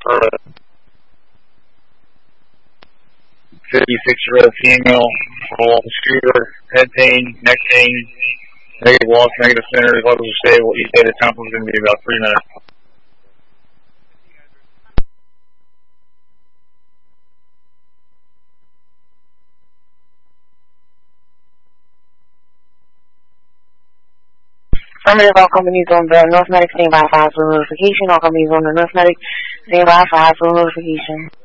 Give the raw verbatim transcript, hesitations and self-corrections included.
for a fifty-six-year-old female, full scooter, head pain, neck pain, negative walk, negative center, levels are stable. Each day the tempo is going to be about three minutes. Affirmative, all companies on the North Medic stand by five for notification. All companies on the North Medic stand by five for notification.